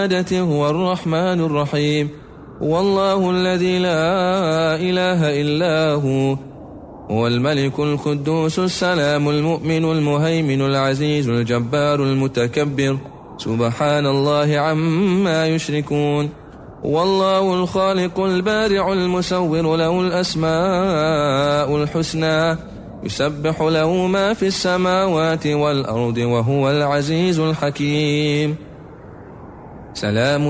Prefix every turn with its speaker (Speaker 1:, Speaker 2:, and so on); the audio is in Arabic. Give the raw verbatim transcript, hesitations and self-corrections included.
Speaker 1: هو الرحمن الرحيم. والله الذي لا إله إلا هو هو الملك القدوس السلام المؤمن المهيمن العزيز الجبار المتكبر سبحان الله عما يشركون. والله الخالق البارع المصور له الأسماء الحسنى يسبح له ما في السماوات والأرض وهو العزيز الحكيم. سلام